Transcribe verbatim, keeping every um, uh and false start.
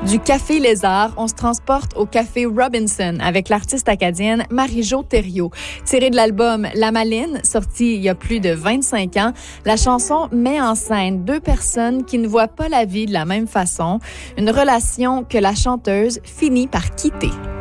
Du Café Lézard, on se transporte au Café Robinson avec l'artiste acadienne Marie-Jo Thériault. Tiré de l'album La Maline, sorti il y a plus de vingt-cinq ans, la chanson met en scène deux personnes qui ne voient pas la vie de la même façon, une relation que la chanteuse finit par quitter.